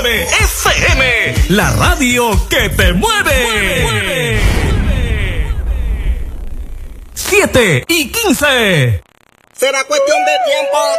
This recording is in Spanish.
FM, la radio que te mueve. 7:15. Será cuestión de tiempo.